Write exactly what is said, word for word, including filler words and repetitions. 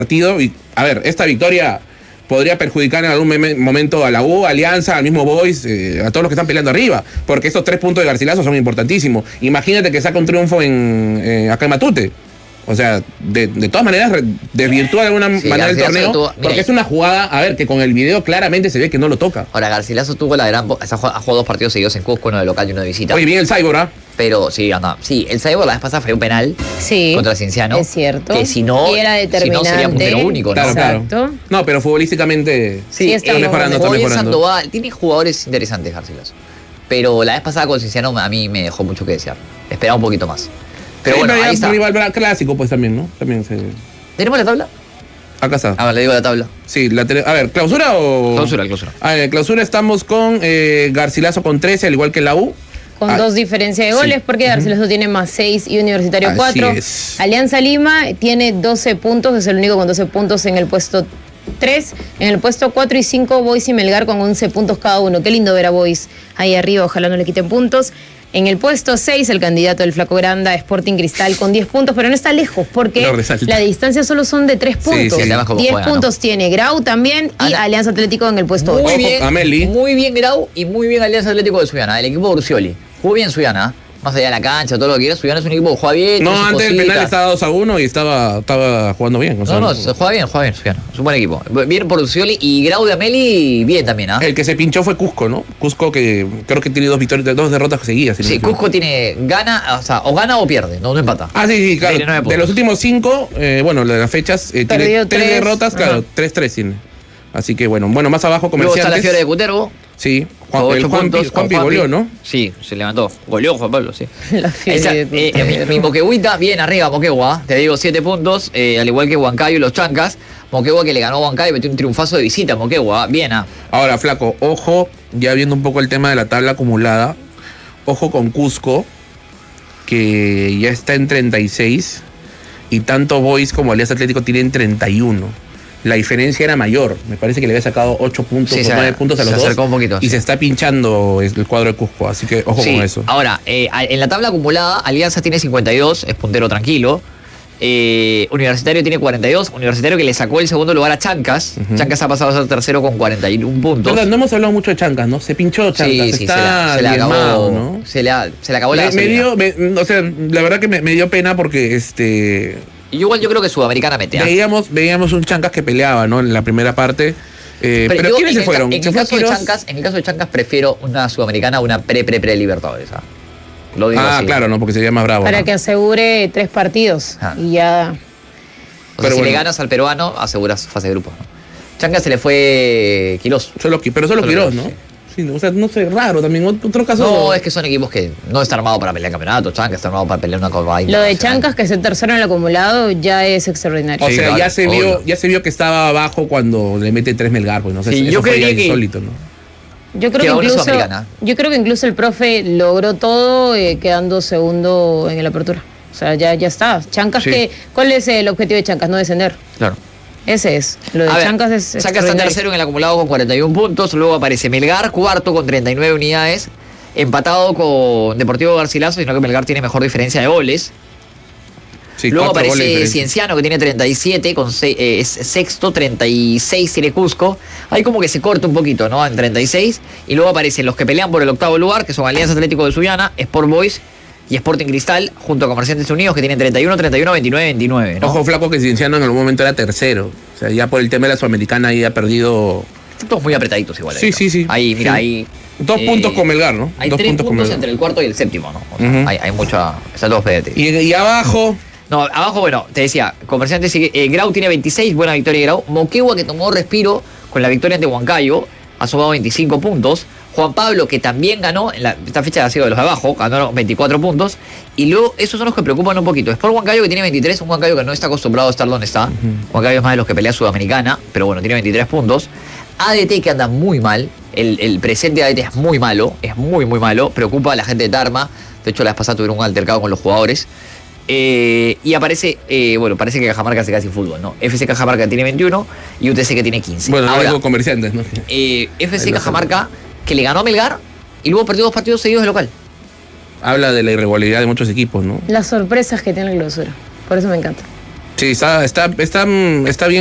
partido. Y, a ver, esta victoria podría perjudicar en algún momento a la U, Alianza, al mismo Boys, eh, a todos los que están peleando arriba, porque estos tres puntos de Garcilaso son importantísimos. Imagínate que saca un triunfo en, eh, acá en Matute. O sea, de, de todas maneras desvirtúa de alguna sí, manera Garcilaso el torneo, tuvo, porque es una jugada, a ver, que con el video claramente se ve que no lo toca. Ahora, Garcilaso tuvo la gran... Ha jugado dos partidos seguidos en Cusco, uno de local y uno de visita. Oye, bien el Cyborg, ¿ah? ¿eh? Pero sí, anda. Sí, el Cyborg la vez pasada fue un penal sí, contra Cienciano. Es cierto. Que si no, y era determinante. Si no sería puntero único, ¿no? Claro, Exacto. Claro. No, pero futbolísticamente sí, sí está mejorando, está mejorando. Sandoval, tiene jugadores interesantes, Garcilaso. Pero la vez pasada con Cienciano a mí me dejó mucho que desear. Esperaba un poquito más. Pero sí, bueno, ahí está. Un rival clásico, pues también, ¿no? También se... ¿Tenemos la tabla? Acá está. Ah, le digo la tabla. Sí, la tele... a ver, ¿clausura o...? Clausura, clausura. A ver, clausura estamos con eh, Garcilaso con trece, al igual que la U. Con ah, dos diferencias de goles, sí. porque Garcilaso uh-huh. tiene más seis y Universitario Así cuatro. Es. Alianza Lima tiene doce puntos, es el único con doce puntos en el puesto tres. En el puesto cuatro y cinco, Boys y Melgar con once puntos cada uno. Qué lindo ver a Boys ahí arriba, ojalá no le quiten puntos. En el puesto seis, el candidato del Flaco Granda, Sporting Cristal, con diez puntos, pero no está lejos, porque no, la distancia solo son de tres puntos. Sí, sí, diez juega, puntos ¿no? tiene Grau también y Ana. Alianza Atlético en el puesto muy ocho. Bien, Ameli. Muy bien Grau y muy bien Alianza Atlético de Suyana, el equipo de Urcioli. Jugó bien Suyana, más allá de la cancha, todo lo que quieras. Suyana es un equipo que juega bien. No, antes del penal estaba dos a uno y estaba, estaba jugando bien. O sea, no, no, se juega bien, juega bien Suyana. Es un buen equipo. Bien por Urcioli y Grau de Ameli, bien también, ¿ah? ¿eh? El que se pinchó fue Cusco, ¿no? Cusco que creo que tiene dos victorias, dos derrotas seguidas. Si sí, no Cusco tiene, gana, o sea, o gana o pierde, no, no empata. Ah, sí, sí, claro. De los últimos cinco, eh, bueno, de las fechas, eh, tiene tres, tres derrotas, claro, Ajá. tres tres tiene. Así que bueno, bueno, más abajo Comerciantes. Luego está la Fiore de Cutervo. Sí, Juan, el Juan, puntos, Juan, Juan goleó, ¿no? Sí, se levantó. Goleó Juan Pablo, sí. La Fiore de eh, eh, mi, mi Moquegüita, bien arriba Moquegua, te digo siete puntos, eh, al igual que Huancayo y los Chancas. Moquegua que le ganó a Huancayo y metió un triunfazo de visita, Moquegua, bien. ¿ah? Ahora, flaco, ojo, ya viendo un poco el tema de la tabla acumulada, ojo con Cusco, que ya está en treinta y seis, y tanto Boys como Alianza Atlético tienen treinta y uno. La diferencia era mayor. Me parece que le había sacado ocho puntos sí, o nueve puntos a los se dos. Un poquito, y sí. se está pinchando el cuadro de Cusco. Así que ojo sí. con eso. Ahora, eh, en la tabla acumulada, Alianza tiene cincuenta y dos, es puntero tranquilo. Eh, Universitario tiene cuarenta y dos. Universitario que le sacó el segundo lugar a Chancas. Uh-huh. Chancas ha pasado a ser tercero con cuarenta y uno puntos. Verdad, no hemos hablado mucho de Chancas, ¿no? Se pinchó Chancas. Sí, sí, está se, la, se le acabó, ¿no? Se le, se le acabó la me, me dio, me, O sea, la verdad que me, me dio pena porque este... Igual yo creo que Sudamericana mete. ¿eh? Veíamos, veíamos un Chancas que peleaba, ¿no? En la primera parte. Eh, pero, pero yo, ¿quiénes se fueron? En, ¿Se el fue caso de Chancas, en el caso de Chancas prefiero una Sudamericana a una pre-pre-pre-Libertadores. ¿eh? Lo digo ah, así. claro, ¿no? Porque sería más bravo. Para ¿no? que asegure tres partidos ah. y ya... O sea, pero si bueno. le ganas al peruano, aseguras fase de grupos. ¿no? Chancas se le fue Quirós. Solo, pero solo, solo Quirós, ¿no? Sí. Sí, o sea, no sé, raro también. Otro caso. No, es que son equipos que no está armado para pelear campeonato. Chancas está armado para pelear una copa. Lo de Chancas, que es el tercero en el acumulado, ya es extraordinario. O sea, sí, claro, ya se obvio. vio, ya se vio que estaba abajo cuando le mete tres Melgar, pues no sé, sí, eso yo fue ya que... insólito, ¿no? Yo creo que incluso, yo creo que incluso el profe logró todo eh, quedando segundo en el apertura. O sea, ya, ya está. Chancas, sí. que, ¿cuál es el objetivo de Chancas? No descender. Claro. Ese es. Lo de a Chancas ver, es. Chancas está tercero en el acumulado con cuarenta y un puntos. Luego aparece Melgar, cuarto con treinta y nueve unidades. Empatado con Deportivo Garcilaso, sino que Melgar tiene mejor diferencia de goles. Sí, luego aparece Cienciano, que tiene treinta y siete, con seis, eh, es sexto, treinta y seis tiene Cusco. Ahí como que se corta un poquito, ¿no? En treinta y seis. Y luego aparecen los que pelean por el octavo lugar, que son Alianza Atlético de Sullana, Sport Boys y Sporting Cristal, junto a Comerciantes Unidos, que tienen treinta y uno, treinta y uno, veintinueve, veintinueve. ¿no? Ojo, flaco, que Cienciano en algún momento era tercero. O sea, ya por el tema de la Sudamericana ahí ha perdido... Están todos muy apretaditos igual. Sí, ahí, sí, sí. Ahí, mira, sí. ahí... Dos eh, puntos con Melgar, ¿no? Hay Dos tres puntos, puntos con entre el cuarto y el séptimo, ¿no? O sea, uh-huh. hay, hay mucha... Están todos pedetes. Y, y abajo... No, abajo, bueno, te decía, Comerciantes sigue... Eh, Grau tiene veintiséis, buena victoria de Grau. Moquegua, que tomó respiro con la victoria ante Huancayo, ha sumado veinticinco puntos. Juan Pablo, que también ganó, en la, esta fecha ha sido de los de abajo, ganó veinticuatro puntos. Y luego, esos son los que preocupan un poquito. Sport Huancayo, que tiene veintitrés, un Huancayo que no está acostumbrado a estar donde está. Uh-huh. Huancayo es más de los que pelea Sudamericana, pero bueno, tiene veintitrés puntos. A D T, que anda muy mal. El, el presente de A D T es muy malo, es muy, muy malo. Preocupa a la gente de Tarma. De hecho, la vez pasada tuvieron un altercado con los jugadores. Eh, y aparece, eh, bueno, parece que Cajamarca se queda sin fútbol, ¿no? F C Cajamarca tiene veintiuno y U T C que tiene quince. Bueno, ahora, algo Comerciantes, ¿no? Eh, F C Cajamarca, que le ganó a Melgar y luego perdió dos partidos seguidos de local. Habla de la irregularidad de muchos equipos, ¿no? Las sorpresas que tiene el clausura. Por eso me encanta. Sí, está, está, está, está bien.